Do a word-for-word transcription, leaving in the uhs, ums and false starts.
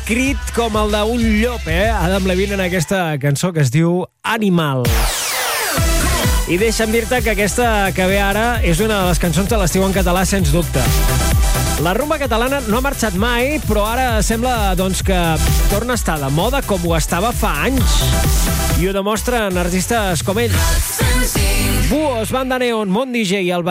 crit com el d'un llop, eh? Adam Levine en aquesta cançó que es diu Animal. I deixa'm dir-te que aquesta que ve ara és una de les cançons de l'estiu en català, sens dubte. La rumba catalana no ha marxat mai, però ara sembla doncs, que torna a estar de moda com ho estava fa anys. I ho demostren artistes com ells. Buos, Banda Neon, Mont D J i el